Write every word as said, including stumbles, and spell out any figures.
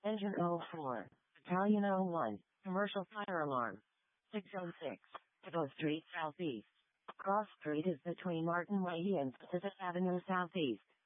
Engine oh four. Battalion oh one. Commercial fire alarm. six oh six. Devo Street Southeast. Cross Street is between Martin Way and Pacific Avenue Southeast.